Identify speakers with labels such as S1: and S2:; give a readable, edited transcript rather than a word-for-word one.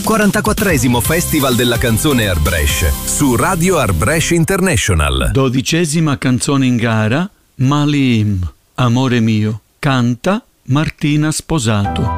S1: 44esimo Festival della canzone Arbresh su Radio Arbresh International.
S2: 12ª canzone in gara, Malim, Amore mio, canta Martina Sposato.